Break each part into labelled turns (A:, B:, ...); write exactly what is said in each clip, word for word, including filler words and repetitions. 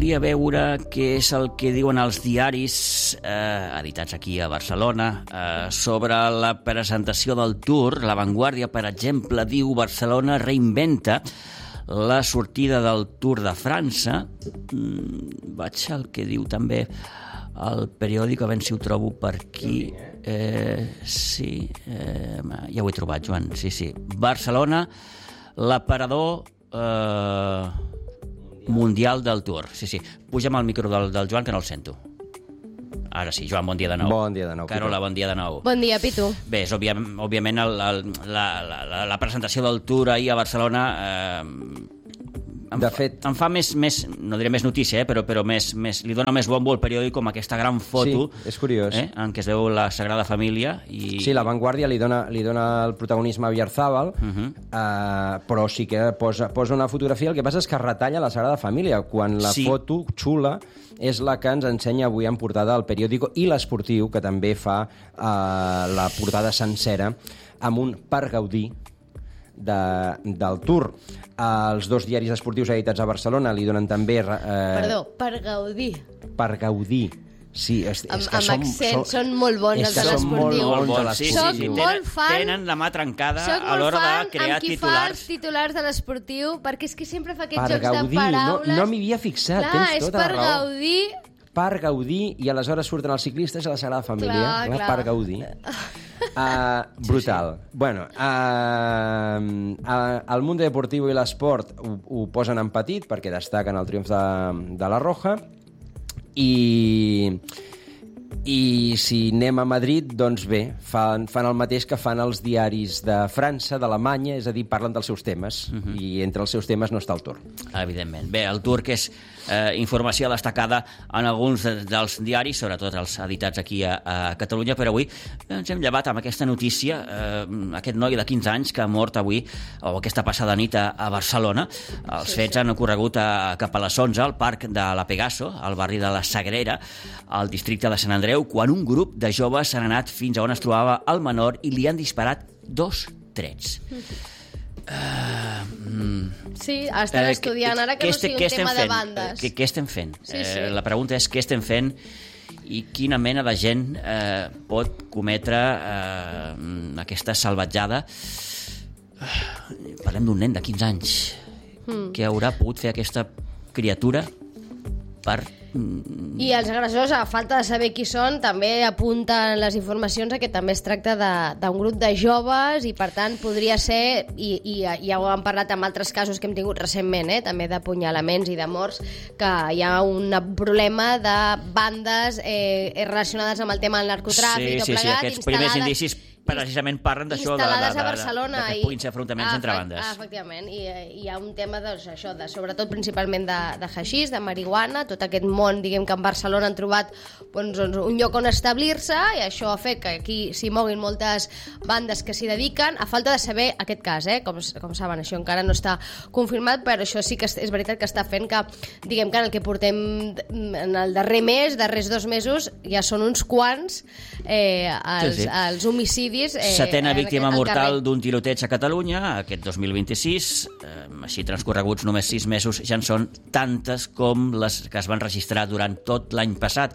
A: volia veure què és el que diuen els diaris eh, editats aquí a Barcelona eh, sobre la presentació del Tour. La Vanguardia, per exemple, diu: Barcelona reinventa la sortida del Tour de França. Mm, vaig al que diu també el periòdic, a veure si ho trobo per aquí. Eh, sí, eh, ja ho he trobat, Joan. Sí, sí. Barcelona, l'aparador eh, mundial del Tour. Sí, sí. Puja'm al micro del, del Joan, que no el sento. Ara sí, Joan, bon dia de nou.
B: Bon dia de nou,
A: Carola,
B: Pitu.
A: bon dia de nou.
C: Bon dia, Pitu.
A: Bé, és òbvia, òbviament el, el, la, la, la presentació del Tour ahir a Barcelona eh, em,
B: De
A: fa,
B: fet-
A: em fa més, més, no diré més notícia, eh, però, però més, més, li dona més bombo al periòdic com aquesta gran foto
B: Sí, és curiós.
A: eh, en què es veu la Sagrada Família. I...
B: Sí, la Vanguardia li dona, li dona el protagonisme a Oyarzábal, uh
A: Mhm.
B: -huh. uh, però sí que posa, posa una fotografia. El que passa és que retalla la Sagrada Família, quan la
A: Sí.
B: foto xula és la que ens ensenya avui en portada el periòdico i l'Esportiu, que també fa uh, la portada sencera amb un per gaudir de, del Tour. Els dos diaris esportius editats a Barcelona li donen també... Eh,
C: Perdó, per gaudir.
B: Per gaudir. Sí, és,
C: Amb,
B: és que
C: amb
B: som,
C: accent,
B: som,
C: són molt bons
B: és
C: els
B: que
C: de
B: són molt
C: l'Esportiu.
B: bons
A: Molt
B: a
A: bons, sí, sí,
C: Soc
A: sí.
C: molt
A: Tenen,
C: fan.
A: tenen la mà trencada
C: Soc
A: a
C: molt
A: l'hora
C: fan
A: de crear
C: amb qui fa
A: titulars.
C: els titulars de l'Esportiu, perquè és que sempre fa aquests
B: Per
C: jocs
B: gaudir,
C: de
B: no-
C: paraules.
B: no m'hi havia fixat,
C: Clar,
B: tens
C: és
B: tota la
C: per
B: raó.
C: gaudir...
B: Per gaudir, i aleshores surten els ciclistes a la Sagrada Família.
C: Clar,
B: Clar,
C: clar.
B: Per gaudir. Uh, brutal. Sí, sí. Bueno, uh, uh, el Mundo Deportivo i l'esport ho, ho posen en petit perquè destaquen el triomf de, de la Roja. I... I si anem a Madrid, doncs bé, fan, fan el mateix que fan els diaris de França, d'Alemanya, és a dir, parlen dels seus temes, uh -huh. i entre els seus temes no està el Tour.
A: Evidentment. Bé, el Tour, que és eh, informació destacada en alguns de, dels diaris, sobretot els editats aquí a, a Catalunya, però avui ens hem llevat amb aquesta notícia, eh, aquest noi de quinze anys que ha mort avui, o aquesta passada nit a, a Barcelona. Els sí, fets sí. han ocorregut a, cap a les onze al parc de la Pegaso, al barri de la Sagrera, al districte de Sant Andreu, quan un grup de joves han anat fins a on es trobava el menor i li han disparat dos trets. Uh, mm,
C: Sí, estan
A: eh,
C: estudiant ara que no
A: este-
C: sigui un
A: què estem
C: tema de
A: fent?
C: bandes.
A: Què, què estem fent?
C: Sí, sí.
A: Eh, la pregunta és què estem fent i quina mena de gent eh, pot cometre eh, aquesta salvatjada. Uh, parlem d'un nen de quinze anys. Mm. Què haurà pogut fer aquesta criatura per...
C: I els agressors, a falta de saber qui són, també apunten les informacions a que també es tracta de- d'un grup de joves i, per tant, podria ser, i, i ja ho hem parlat amb altres casos que hem tingut recentment, eh, també d'apunyalaments i de morts, que hi ha un problema de bandes eh, relacionades amb el tema del narcotràfic
A: sí,
C: i tot
A: sí, sí,
C: plegat,
A: aquests primers
C: instal·lades-
A: indicis precisament parlen d'això, de, de,
C: instal·lades
A: de,
C: a
A: de,
C: Barcelona
A: de que
C: i-
A: puguin ser afrontaments
C: Ah,
A: entre
C: efe-
A: bandes.
C: ah, efectivament, i eh, hi ha un tema doncs, això, de, sobretot principalment de, de haixís, de marihuana, tot aquest món, diguem que en Barcelona han trobat doncs, doncs, un lloc on establir-se, i això ha fet que aquí s'hi moguin moltes bandes que s'hi dediquen, a falta de saber aquest cas, eh? com, com saben, això encara no està confirmat, però això sí que és, és veritat que està fent que, diguem que en el que portem en el darrer mes, darrers dos mesos, ja són uns quants eh, els,
A: Sí, sí.
C: els homicidis eh,
A: Setena
C: en
A: víctima
C: aquest- al
A: mortal
C: carrer.
A: d'un tiroteig a Catalunya aquest dos mil vint-i-sis. Eh, així transcorreguts només sis mesos ja en són tantes com les que es van registrar durant tot l'any passat.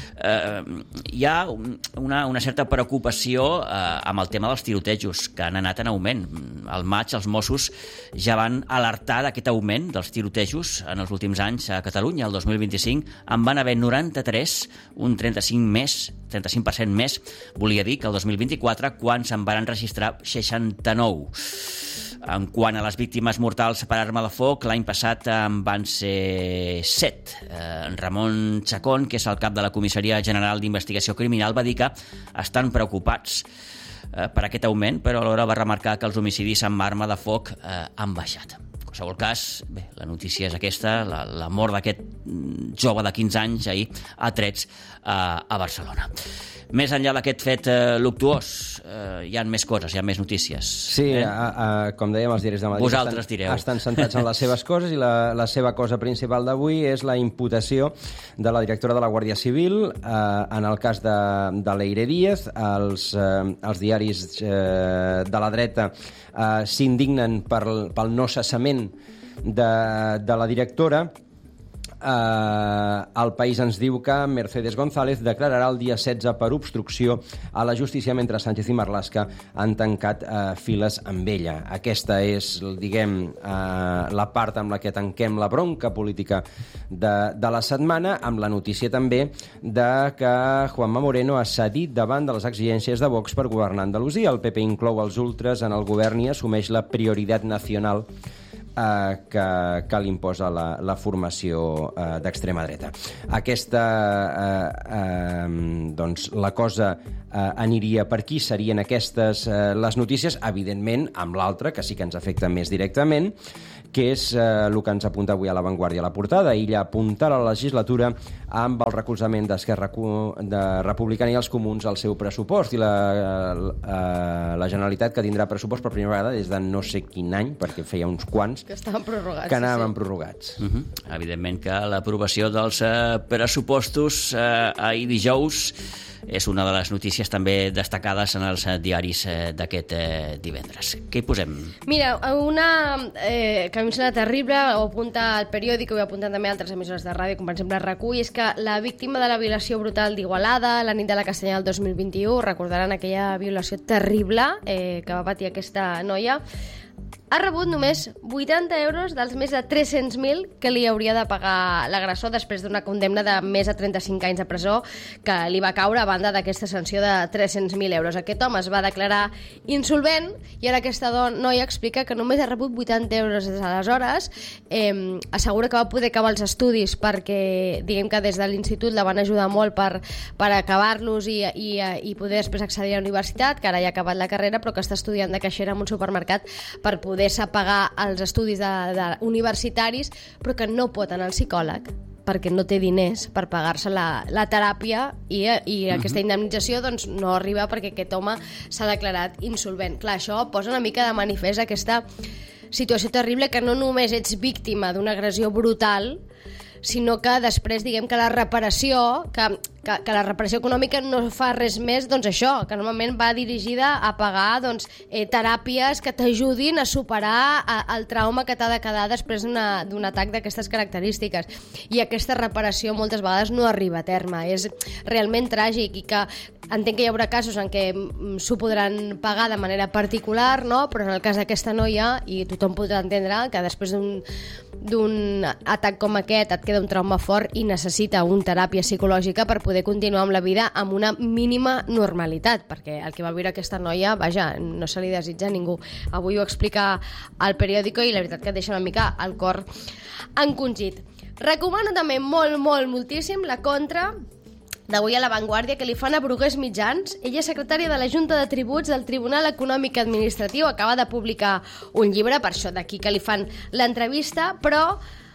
A: Eh, hi ha un- una, una certa preocupació eh, amb el tema dels tirotejos, que han anat en augment. Al maig els Mossos ja van alertar d'aquest augment dels tirotejos en els últims anys a Catalunya. El dos mil vint-i-cinc en van haver noranta-tres, un trenta-cinc més, trenta-cinc per cent més, volia dir que el dos mil vint-i-quatre, quan se'n van registrar seixanta-nou. En quant a les víctimes mortals per arma de foc, l'any passat en van ser set. Eh, Ramon Chacón, que és el cap de la Comissaria General d'Investigació Criminal, va dir que estan preocupats eh, per aquest augment, però alhora va remarcar que els homicidis amb arma de foc eh, han baixat. En qualsevol cas, bé, la notícia és aquesta, la, la mort d'aquest jove de quinze anys ahir a trets eh, a Barcelona. Més enllà d'aquest fet eh, luctuós, eh, hi ha més coses, hi ha més notícies.
B: Sí,
A: eh?
B: a, a, com dèiem, els diaris de Madrid
A: Vosaltres
B: estan,
A: direu.
B: estan centrats en les seves coses, i la, la seva cosa principal d'avui és la imputació de la directora de la Guàrdia Civil eh, en el cas de, de Leire Díaz. Els, eh, els diaris eh, de la dreta eh, s'indignen per, pel no cessament de, de la directora. eh, el País ens diu que Mercedes González declararà el dia setze per obstrucció a la justícia mentre Sánchez i Marlaska han tancat eh, files amb ella. Aquesta és, diguem, eh, la part amb la que tanquem la bronca política de, de la setmana, amb la notícia també de que Juanma Moreno ha cedit davant de les exigències de Vox per governar Andalusia. El P P inclou els ultres en el govern i assumeix la prioritat nacional Eh, que, que li imposa la, la formació eh, d'extrema dreta. Aquesta, eh, eh, doncs, la cosa eh, aniria per aquí, serien aquestes eh, les notícies, evidentment, amb l'altra, que sí que ens afecta més directament, que és eh, el que ens apunta avui a La Vanguardia a la portada. Illa apunta a la legislatura amb el recolzament d'Esquerra de Republicana i els Comuns al seu pressupost, i la, la, la Generalitat, que tindrà pressupost per primera vegada des de no sé quin any, perquè feia uns quants
C: que estaven prorrogats.
B: Que anaven
C: sí.
B: prorrogats.
A: Uh -huh. Evidentment que l'aprovació dels eh, pressupostos eh, ahir dijous és una de les notícies també destacades en els diaris eh, d'aquest eh, divendres. Què hi posem?
C: Mira, una eh, que a mi em sembla terrible, ho apunta el periòdic, ho he apuntat també altres emissores de ràdio, com per exemple Recull, és que la víctima de la violació brutal d'Igualada, la nit de la Castanya del dos mil vint-i-u, recordaran aquella violació terrible eh, que va patir aquesta noia, ha rebut només vuitanta euros dels més de tres-cents mil que li hauria de pagar l'agressor després d'una condemna de més de trenta-cinc anys de presó que li va caure a banda d'aquesta sanció de tres-cents mil euros. Aquest home es va declarar insolvent i ara aquesta noia explica que només ha rebut vuitanta euros des d'aleshores. Eh, assegura que va poder acabar els estudis perquè, diguem que des de l'institut la van ajudar molt per, per acabar-los i, i, i poder després accedir a la universitat, que ara ja ha acabat la carrera, però que està estudiant de caixera en un supermercat per poder poder-se pagar els estudis de, de universitaris, però que no pot anar al psicòleg perquè no té diners per pagar-se la, la teràpia i, i aquesta indemnització doncs, no arriba perquè aquest home s'ha declarat insolvent. Clar, això posa una mica de manifest aquesta situació terrible que no només ets víctima d'una agressió brutal, sinó que després, diguem que la reparació, que, que, que la reparació econòmica no fa res més, doncs això, que normalment va dirigida a pagar doncs, eh, teràpies que t'ajudin a superar a, el trauma que t'ha de quedar després d'un atac d'aquestes característiques. I aquesta reparació moltes vegades no arriba a terme. És realment tràgic i que entenc que hi haurà casos en què s'ho podran pagar de manera particular, no? Però en el cas d'aquesta noia, i tothom podrà entendre que després d'un d'un atac com aquest et queda un trauma fort i necessita una teràpia psicològica per poder continuar amb la vida amb una mínima normalitat, perquè el que va viure aquesta noia, vaja, no se li desitja a ningú. Avui ho explica al periòdico i la veritat que et deixa una mica el cor encongit. Recomano també molt, molt, moltíssim la contra d'avui a La Vanguardia, que li fan a Brugués Mitjans. Ella és secretària de la Junta de Tributs del Tribunal Econòmic Administratiu, acaba de publicar un llibre, per això d'aquí que li fan l'entrevista, però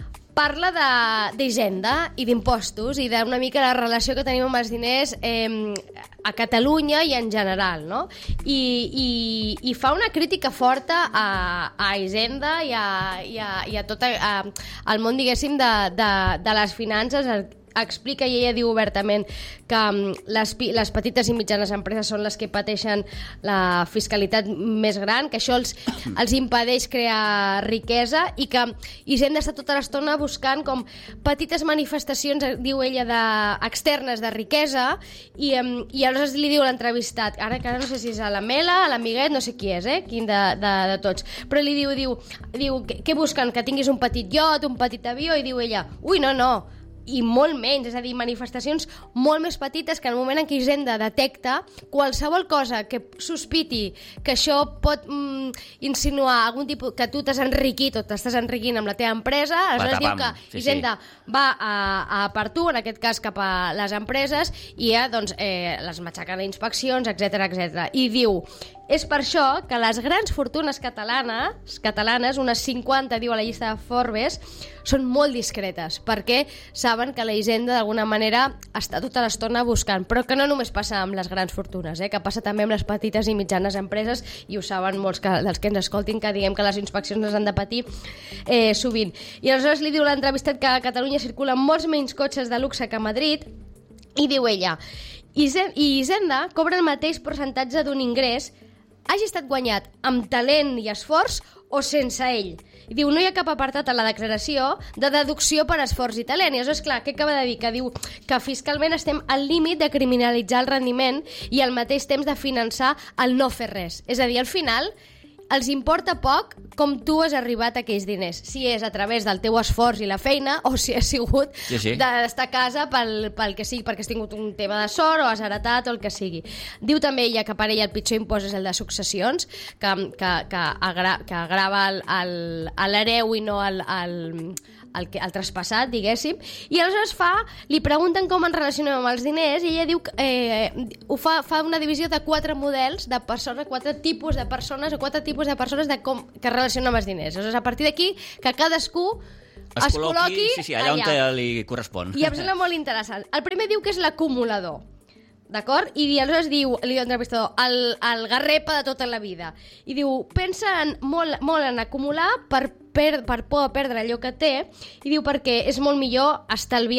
C: parla d'Hisenda i d'impostos i d'una mica la relació que tenim amb els diners eh, a Catalunya i en general, no? I, i, i fa una crítica forta a, a Hisenda i a, i a, i a tot a, al món, diguéssim, de, de, de les finances. Explica, i ella diu obertament, que les, les petites i mitjanes empreses són les que pateixen la fiscalitat més gran, que això els, els impedeix crear riquesa i que Hisenda està tota l'estona buscant com petites manifestacions, diu ella, de, externes de riquesa i, i aleshores li diu l'entrevistat, ara que ara no sé si és a la Mela, a l'Amiguet, no sé qui és, eh? Quin de, de, de tots, però li diu, diu, diu què busquen? Que tinguis un petit iot, un petit avió? I diu ella, ui, no, no, i molt menys, és a dir, manifestacions molt més petites que en el moment en què Hisenda detecta qualsevol cosa que sospiti que això pot mm, insinuar algun tipus, que tu t'has enriquit o t'estàs enriquint amb la teva empresa, aleshores diu que sí, Hisenda sí. va a, a per tu, en aquest cas cap a les empreses, i ja, doncs, eh, les matxaquen a inspeccions, etcètera, etcètera. I diu, és per això que les grans fortunes catalanes, catalanes, unes cinquanta, diu a la llista de Forbes, són molt discretes, perquè saben que la Hisenda d'alguna manera està tota l'estona buscant, però que no només passa amb les grans fortunes, eh, que passa també amb les petites i mitjanes empreses, i ho saben molts que, dels que ens escoltin, que diguem que les inspeccions les han de patir eh, sovint. I aleshores li diu l'entrevistat que a Catalunya circulen molts menys cotxes de luxe que a Madrid, i diu ella, i Hisenda cobra el mateix percentatge d'un ingrés hagi estat guanyat amb talent i esforç o sense ell. I diu, no hi ha cap apartat a la declaració de deducció per esforç i talent. I aleshores, clar, què acaba de dir? Que diu que fiscalment estem al límit de criminalitzar el rendiment i al mateix temps de finançar el no fer res. És a dir, al final els importa poc com tu has arribat a aquells diners, si és a través del teu esforç i la feina o si has sigut
A: sí, sí.
C: d'estar a casa pel, pel que sigui, perquè has tingut un tema de sort o has heretat o el que sigui. Diu també ella que per ella el pitjor impost és el de successions, que, que, que, agra, que agrava el, el, l'hereu i no el, el, el, el traspassat, diguéssim, i aleshores fa, li pregunten com ens relacionem amb els diners i ella diu que eh, ho fa, fa una divisió de quatre models de persones, quatre tipus de persones o quatre tipus de persones de com, que relacionen amb els diners. Aleshores, a partir d'aquí, que cadascú es,
A: es
C: col·loqui,
A: col·loqui sí, sí, allà,
C: allà
A: on li correspon.
C: I em sembla molt interessant. El primer diu que és l'acumulador, d'acord? I aleshores diu, li diu l'entrevistador, el, el garrepa de tota la vida. I diu, pensa en, molt, molt en acumular per, per, per por a perdre allò que té, i diu perquè és molt millor estalviar